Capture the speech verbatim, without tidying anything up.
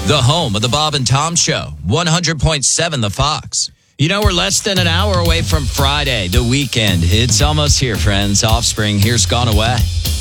The home of the Bob and Tom Show, one hundred point seven The Fox. You know, we're less than an hour away from Friday, the weekend. It's almost here, friends. Offspring, Here's Gone Away.